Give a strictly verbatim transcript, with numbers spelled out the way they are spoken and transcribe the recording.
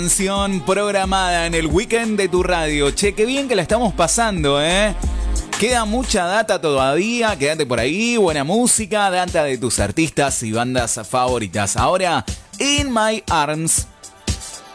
Canción programada en el weekend de tu radio. Che, qué bien que la estamos pasando, ¿eh? Queda mucha data todavía, quédate por ahí, buena música, data de tus artistas y bandas favoritas. Ahora, In My Arms,